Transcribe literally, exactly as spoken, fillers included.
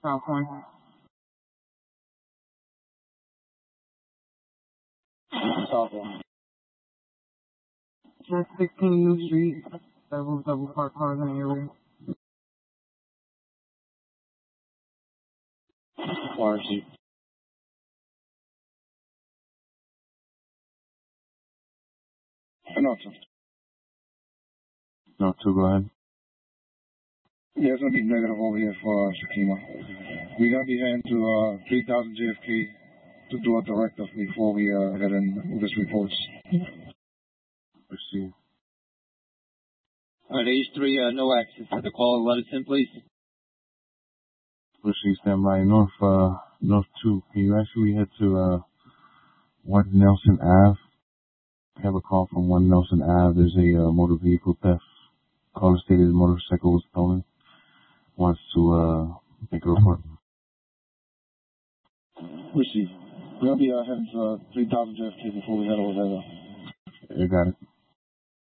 South Point. South Point. ten sixteen New Street. Several double parked cars in the area. Fire seat. No, two. No, two, go ahead. Yeah, it's going to be negative over here for uh, Shakima. We're going to be heading to uh, three thousand J F K to do a directive before we uh, head in with this reports. Let's see. All right, H three, uh, no access to the call. Let us in, please. Pushing standby. North, uh, North two. Can you actually head to, uh, one Nelson Ave? I have a call from one Nelson Ave. There's a, uh, motor vehicle theft. Caller stated his motorcycle was stolen. Wants to, uh, make a report. Receive. We're going to be uh, heading to uh, three thousand J F K before we head over there. You got it.